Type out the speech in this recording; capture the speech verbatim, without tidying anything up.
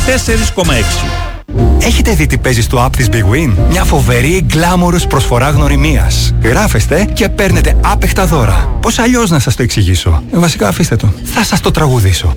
τέσσερα κόμμα έξι. Έχετε δει τι παίζει στο app της Big Win? Μια φοβερή γκλάμορους προσφορά γνωριμίας. Γράφεστε και παίρνετε άπεχτα δώρα. Πώς αλλιώς να σας το εξηγήσω? Βασικά αφήστε το. Θα σας το τραγουδήσω.